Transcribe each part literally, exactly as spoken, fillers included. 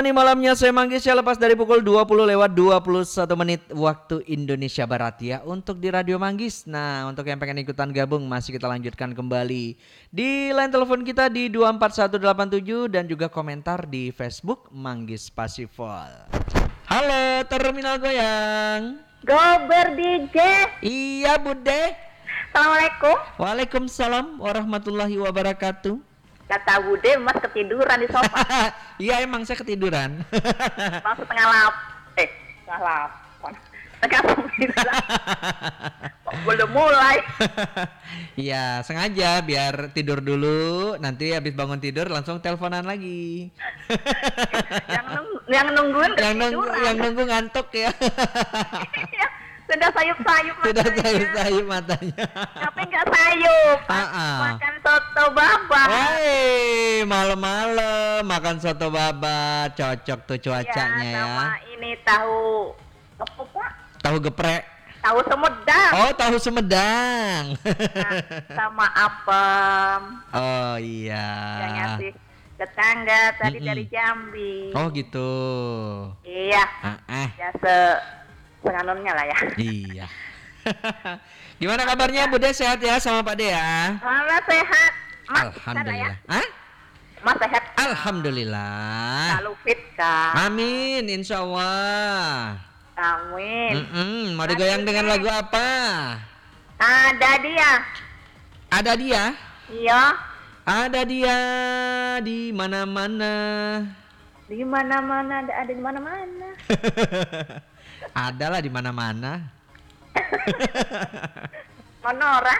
Ini malamnya saya Manggis ya lepas dari pukul dua puluh lewat dua puluh satu menit waktu Indonesia Barat ya untuk di Radio Manggis. Nah untuk yang pengen ikutan gabung masih kita lanjutkan kembali di line telepon kita di dua empat satu delapan tujuh dan juga komentar di Facebook Manggis Pasifol. Halo Terminal Goyang. Gober D J. Iya Bude. Assalamualaikum. Waalaikumsalam warahmatullahi wabarakatuh. Kata Bude mas ketiduran di sofa. Iya emang saya ketiduran. Langsung tengah lap. Eh tengah delapan. Tengah sembilan. Belum mulai. Iya sengaja biar tidur dulu. Nanti habis bangun tidur langsung teleponan lagi. yang, nung, yang nungguin yang, nung, ketiduran. yang nunggu ngantuk ya. Sudah sayup-sayup matanya. Sudah sayup-sayup matanya. Tapi nggak sayup. Uh-uh. Makan soto baba. Hei, malam-malam makan soto baba, cocok tuh cuacanya ya. Sama ini tahu apa Pak? Tahu geprek. Tahu Sumedang. Oh, tahu Sumedang. Nah, sama apem. Oh iya. Yang ngasih tetangga tadi Mm-mm. dari Jambi. Oh gitu. Iya. Ah, ah. Ya se penganunnya lah ya. Iya. Gimana kabarnya Bude, sehat ya sama Pak De ya? Alhamdulillah sehat. Mas, Alhamdulillah. Ya? Hah? Mas sehat. Alhamdulillah. Selalu fit kan. Amin, insya Allah. Amin. Mm-mm. Mau digoyang dengan lagu apa? Ada dia. Ada dia. Iya. Ada dia di mana-mana. Di mana-mana ada ada di mana-mana. Adalah di mana-mana. Monora.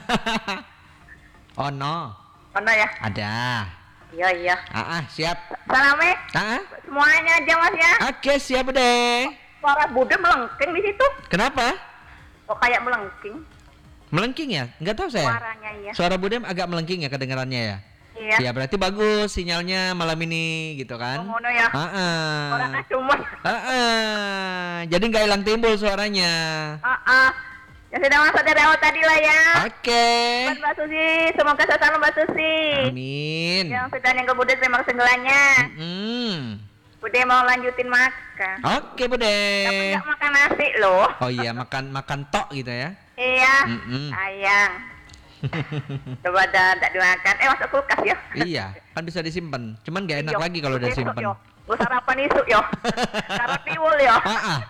Oh no. Ono ya. Ada. Iya iya. Ah, ah siap. Salame. Ah, ah. Semuanya aja Mas ya. Oke siap deh. Suara Bude melengking di situ. Kenapa? Kok kayak melengking Melengking ya? Enggak tahu saya. suaranya ya. Suara Bude agak melengking ya kedengarannya ya. Iya. Ya berarti bagus sinyalnya malam ini gitu kan? Oh, ngono ya. Heeh. Orang cuma. Heeh. Jadi nggak hilang timbul suaranya. Heeh. Ya sudah masuk dari awal tadi lah ya. Oke. Buat Mbak Susi, semoga selalu Mbak Susi. Amin. Yang sudah yang ke Bude terima kasih segalanya. Hmm. Bude mau lanjutin makan. Oke Bude. Tapi nggak makan nasi loh. Oh iya makan makan tok gitu ya. Iya. Mm-mm. Sayang. Coba dah tak dimakan. Eh masuk kulkas ya. Iya, kan bisa disimpan. Cuman nggak enak Yo, lagi kalau udah besok, simpan. yo. Gue sarapan isuk yo. Karot tiwul yo. Ah, ah.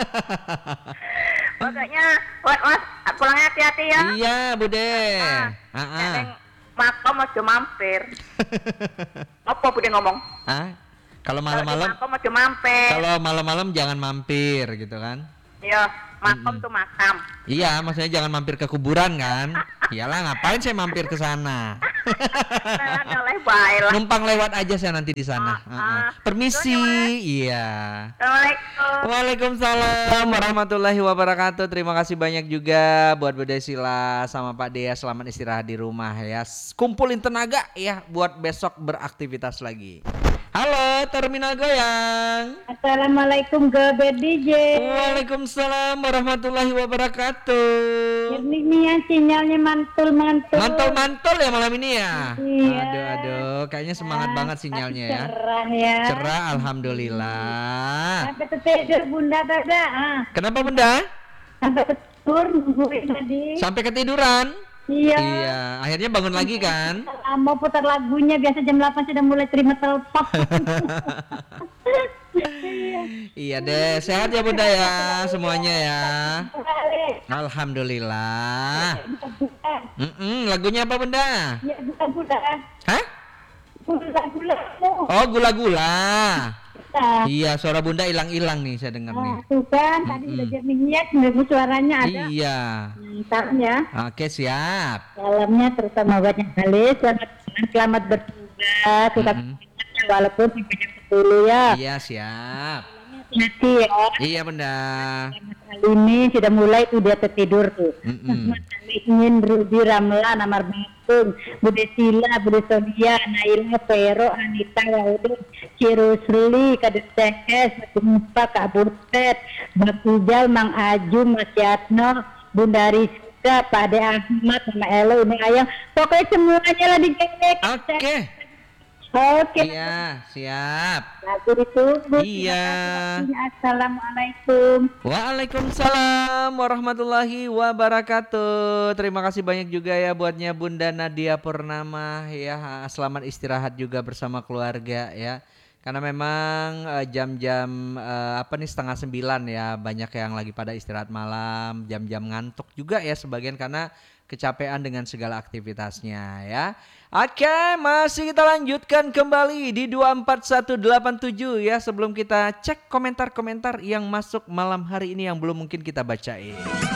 Pokoknya buat Mas pulangnya hati-hati ya. Iya, Bude. Ah, Ah, ah. Neneng makom aja mampir. Apa Bude ngomong? Ah, kalau Kalau di malam-malam, makom aja mampir. kalau malam-malam jangan mampir gitu kan? Iya, makom Mm-mm. tuh makam. Iya, maksudnya jangan mampir ke kuburan kan? Iyalah, ngapain saya mampir ke sana? Nah, nah, baik lah. Numpang lewat aja saya nanti di sana. Ah, Ah, ah. ah. Permisi, Betul ya, Mas? iya. Assalamualaikum. Waalaikumsalam warahmatullahi wabarakatuh. Terima kasih banyak juga buat Bude Sila sama Pak Dea. Selamat istirahat di rumah ya. Kumpulin tenaga ya buat besok beraktivitas lagi. Halo Terminal Goyang. Assalamualaikum Gober D J. Waalaikumsalam warahmatullahi wabarakatuh. Ini nih ya sinyalnya mantul-mantul. Mantul-mantul ya malam ini ya. Iya. Aduh aduh, kayaknya semangat banget sinyalnya ya. Cerah ya. Cerah, alhamdulillah. Sampai tidur bunda tada. Ah. Kenapa Bunda? Sampai tidur nungguin tadi. Sampai ketiduran? Iya. Iya, akhirnya bangun lagi kan? Ah, mau putar lagunya biasa jam delapan sudah mulai terima telepon. Iya deh, sehat ya Bunda ya semuanya ya. Alhamdulillah. Mm-mm, lagunya apa Bunda? Ya gula-gula. Hah? Gula-gula. Oh gula-gula. Nah, Iya, suara Bunda hilang-hilang nih saya dengar nih. tuh kan tadi Mm-mm. udah jadi niat nunggu suaranya ada. Iya. Ntar ya. Oke siap. Salamnya terutama buat yang halis, selamat selamat bertugas, tetap Mm-mm. semangat, walaupun sampai jam sepuluh ya. Iya siap. Hati ya. Iya Bunda. Kali ini sudah mulai tuh dia tertidur tuh. Mm-mm. Mas ingin Rudi Ramla, Namar Batung, Bude Sila, Bude Sodia, Naila, Vero, Anita, Waudin, Cirusli, Kades Cekes, Bumpa, Kak Burtet, Bang Ijal, Mang Aju, Mas Yatno, Bunda Rizka, Pak De Ahmad, Mama Elo, Umi Ayang, pokoknya semuanya lah digengek. Oke. Oke. Iya, siap. Lagu ditunggu. Iya. Assalamualaikum. Waalaikumsalam warahmatullahi wabarakatuh. Terima kasih banyak juga ya buatnya Bunda Nadia Purnama ya. Selamat istirahat juga bersama keluarga ya. Karena memang eh, jam-jam eh, apa nih setengah sembilan ya, banyak yang lagi pada istirahat malam, jam-jam ngantuk juga ya sebagian karena kecapean dengan segala aktivitasnya ya. Oke, masih kita lanjutkan kembali di dua empat satu delapan tujuh ya, sebelum kita cek komentar-komentar yang masuk malam hari ini yang belum mungkin kita bacain.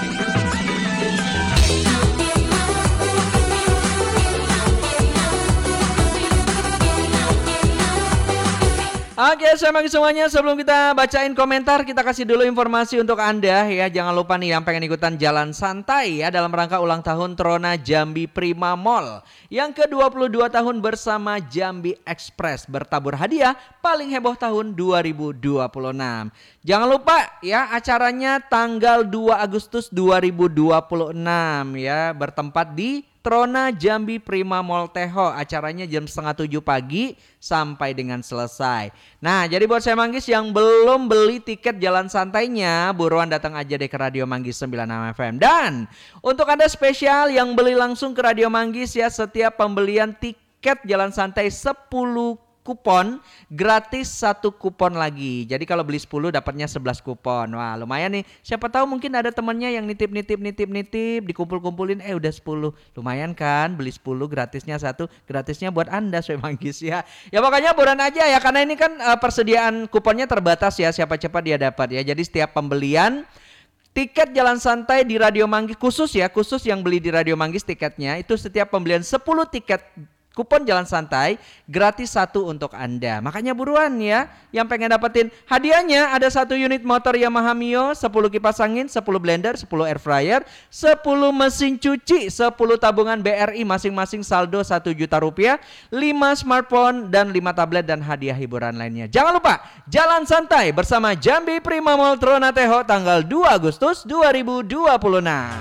Oke, selamat semuanya. Sebelum kita bacain komentar, kita kasih dulu informasi untuk Anda ya. Jangan lupa nih yang pengen ikutan jalan santai ya dalam rangka ulang tahun Trona Jambi Prima Mall yang ke dua puluh dua tahun bersama Jambi Express, bertabur hadiah paling heboh tahun dua ribu dua puluh enam. Jangan lupa ya, acaranya tanggal dua Agustus dua ribu dua puluh enam ya, bertempat di Trona Jambi Prima Mall Teho. Acaranya jam setengah tujuh pagi sampai dengan selesai. Nah, jadi buat saya Manggis yang belum beli tiket jalan santainya, buruan datang aja deh ke Radio Manggis sembilan puluh enam F M. Dan untuk Anda spesial yang beli langsung ke Radio Manggis ya, setiap pembelian tiket jalan santai sepuluh kupon, gratis satu kupon lagi. Jadi kalau beli sepuluh dapatnya sebelas kupon. Wah, lumayan nih. Siapa tahu mungkin ada temannya yang nitip-nitip nitip-nitip, dikumpul-kumpulin eh udah sepuluh. Lumayan kan? Beli sepuluh gratisnya satu, gratisnya buat Anda Soe Manggis ya. Ya pokoknya buruan aja ya, karena ini kan uh, persediaan kuponnya terbatas ya, siapa cepat dia dapat ya. Jadi setiap pembelian tiket jalan santai di Radio Manggis khusus ya, khusus yang beli di Radio Manggis tiketnya itu setiap pembelian sepuluh tiket kupon jalan santai gratis satu untuk Anda. Makanya buruan ya, yang pengen dapetin hadiahnya ada satu unit motor Yamaha Mio, sepuluh kipas angin, sepuluh blender, sepuluh air fryer, sepuluh mesin cuci, sepuluh tabungan B R I masing-masing saldo satu juta rupiah, lima smartphone dan lima tablet dan hadiah hiburan lainnya. Jangan lupa jalan santai bersama Jambi Prima Mall Trona Teho tanggal dua Agustus dua ribu dua puluh enam.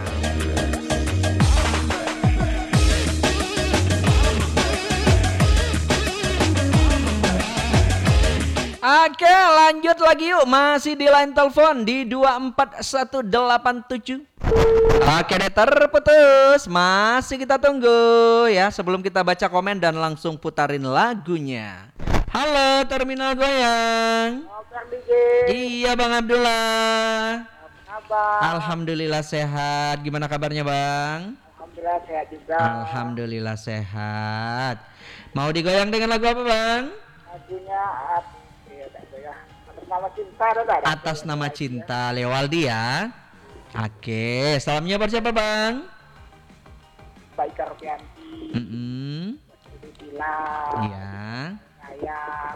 Oke, lanjut lagi yuk. Masih di line telepon di dua empat satu delapan tujuh. Oke deh, terputus. Masih kita tunggu ya, sebelum kita baca komen dan langsung putarin lagunya. Halo Terminal Goyang. Iya Bang Abdullah. Alhamdulillah sehat. Gimana kabarnya Bang? Alhamdulillah sehat juga. Alhamdulillah sehat. Mau digoyang dengan lagu apa Bang? Lagunya Atas Nama Cinta ada. Atas Nama Cinta, Lewaldi ya. Oke, salamnya buat siapa Bang? Baik Ropianti. Mm-mm. Bilang. Iya.